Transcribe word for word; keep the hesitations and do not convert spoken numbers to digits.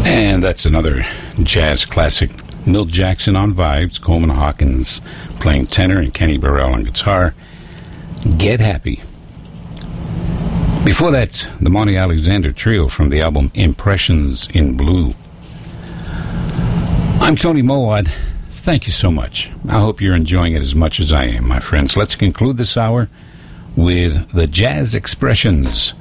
And that's another jazz classic. Milt Jackson on vibes, Coleman Hawkins playing tenor, and Kenny Burrell on guitar. Get Happy. Before that, the Monty Alexander Trio from the album Impressions in Blue. I'm Tony Mowat. Thank you so much. I hope you're enjoying it as much as I am, my friends. Let's conclude this hour with the Jazz Expressions.